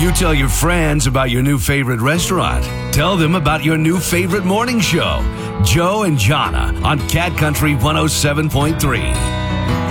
You tell your friends about your new favorite restaurant. Tell them about your new favorite morning show. Joe and Jonna on Cat Country 107.3.